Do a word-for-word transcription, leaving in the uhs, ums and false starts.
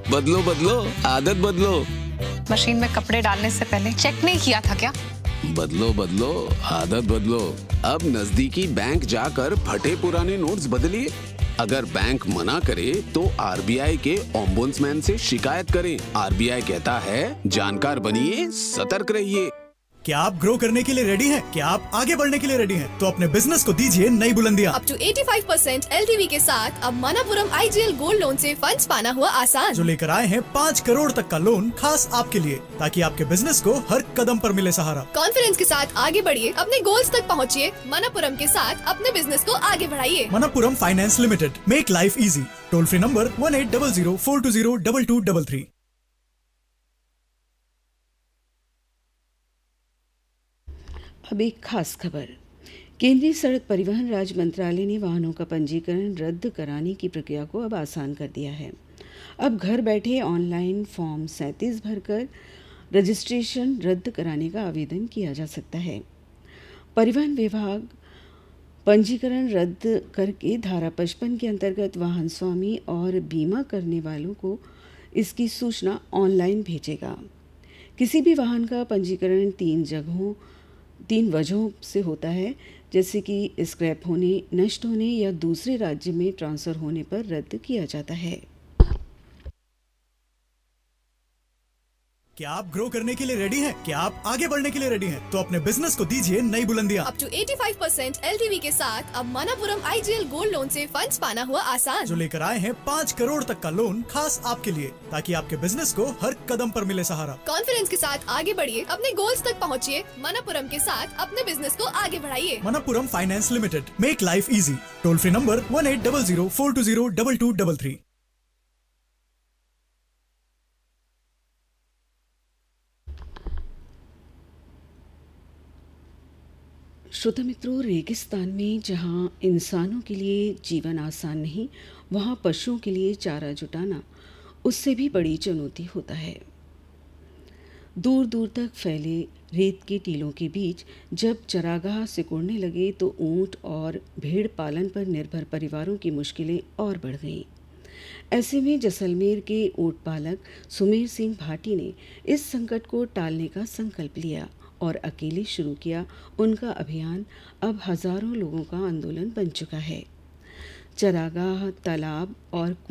बदलो बदलो आदत बदलो। मशीन में कपड़े डालने से पहले चेक नहीं किया था क्या? बदलो बदलो आदत बदलो। अब नजदीकी बैंक जाकर फटे पुराने नोट्स बदलिए। अगर बैंक मना करे तो आरबीआई के ओम्बुड्समैन से शिकायत करें। आरबीआई कहता है, जानकार बनिए, सतर्क रहिए। क्या आप ग्रो करने के लिए रेडी हैं? क्या आप आगे बढ़ने के लिए रेडी हैं? तो अपने बिजनेस को दीजिए नई बुलंदियां। अप टू पचासी परसेंट एलटीवी के साथ अब मनापुरम आईजीएल गोल्ड लोन से फंड्स पाना हुआ आसान। जो लेकर आए हैं पाँच करोड़ तक का लोन खास आपके लिए, ताकि आपके बिजनेस को हर कदम पर मिले सहारा। कॉन्फिडेंस के साथ आगे बढ़िए, अपने गोल्स तक पहुँचिए। मनापुरम के साथ अपने बिजनेस को आगे बढ़ाइए। Manappuram finance limited, make life easy. Toll free number one eight double zero four to zero double two double three. अब एक खास खबर। केंद्रीय सड़क परिवहन राज्य मंत्रालय ने वाहनों का पंजीकरण रद्द कराने की प्रक्रिया को अब आसान कर दिया है। अब घर बैठे ऑनलाइन फॉर्म सैंतीस भरकर रजिस्ट्रेशन रद्द कराने का आवेदन किया जा सकता है। परिवहन विभाग पंजीकरण रद्द करके धारा पचपन के अंतर्गत वाहन स्वामी और बीमा करने वालों को इसकी सूचना ऑनलाइन भेजेगा। किसी भी वाहन का पंजीकरण तीन जगहों तीन वजहों से होता है, जैसे कि स्क्रैप होने, नष्ट होने या दूसरे राज्य में ट्रांसफ़र होने पर रद्द किया जाता है। क्या आप ग्रो करने के लिए रेडी हैं? क्या आप आगे बढ़ने के लिए रेडी हैं? तो अपने बिजनेस को दीजिए नई बुलंदियां। अप टू पचासी परसेंट एलटीवी के साथ अब मनापुरम आईजीएल गोल्ड लोन से फंड्स पाना हुआ आसान। जो लेकर आए हैं पाँच करोड़ तक का लोन खास आपके लिए, ताकि आपके बिजनेस को हर कदम पर मिले सहारा। कॉन्फिडेंस के साथ आगे बढ़िए, अपने गोल्स तक पहुँचिए। मनापुरम के साथ अपने बिजनेस को आगे बढ़ाइए। Manappuram finance limited, make life easy. Toll free number one eight double zero four to zero double two double three. श्रोता मित्रों, रेगिस्तान में जहां इंसानों के लिए जीवन आसान नहीं, वहां पशुओं के लिए चारा जुटाना उससे भी बड़ी चुनौती होता है। दूर दूर तक फैले रेत के टीलों के बीच जब चरागाह सिकुड़ने लगे तो ऊंट और भेड़ पालन पर निर्भर परिवारों की मुश्किलें और बढ़ गईं। ऐसे में जैसलमेर के ऊंट पालक सुमेर सिंह भाटी ने इस संकट को टालने का संकल्प लिया और अकेले शुरू किया। उनका अभियान अब हजारों लोगों का आंदोलन बन चुका है। चरागाह, तालाब और